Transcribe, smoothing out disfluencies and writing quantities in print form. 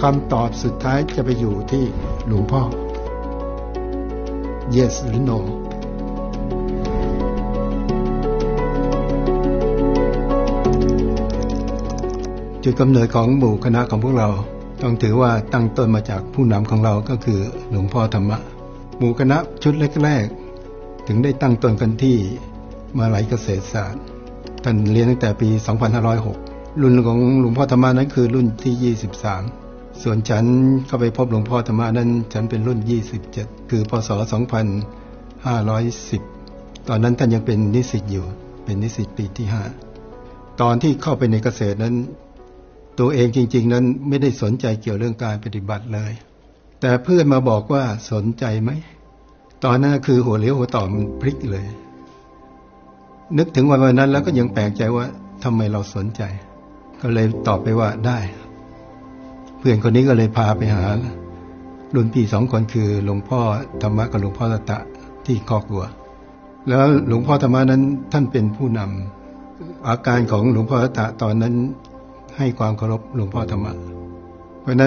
ำตอบสุดท้ายจะไปอยู่ที่หลวงพ่อ yes หรือ no จุดกำเนิดของหมู่คณะของพวกเราต้องถือว่าตั้งต้นมาจากผู้นำของเราก็คือหลวงพ่อธรรมะหมู่คณะชุดแรกๆถึงได้ตั้งต้นกันที่มหาวิทยาลัยเกษตรศาสตร์ท่านเรียนตั้งแต่ปี 2506 รุ่นของหลวงพ่อธรรมะนั้นคือรุ่นที่ 23 ส่วนฉันเข้าไปพบหลวงพ่อธรรมะนั้นฉันเป็นรุ่น 27 คือพศ 2510 ตอนนั้นท่านยังเป็นนิสิตอยู่เป็นนิสิตปีที่ 5 ตอนที่เข้าไปในเกษตรนั้นตัวเองจริงๆนั้นไม่ได้สนใจเกี่ยวเรื่องการปฏิบัติเลยแต่เพื่อนมาบอกว่าสนใจไหมตอนนั้นคือหัวเลี้ยวหัวต่อมันพลิกเลยนึกถึงวันนั้นแล้วก็ยังแปลกใจว่าทำไมเราสนใจก็เลยตอบไปว่าได้เพื่อนคนนี้ก็เลยพาไปหารุ่นพี่2 คนคือหลวงพ่อธรรมะกับหลวงพ่อตะที่คอกวัวแล้วหลวงพ่อธรรมะนั้นท่านเป็นผู้นำอาการของหลวงพ่อตะตอนนั้นให้ความเคารพหลวงพ่อธรรมะ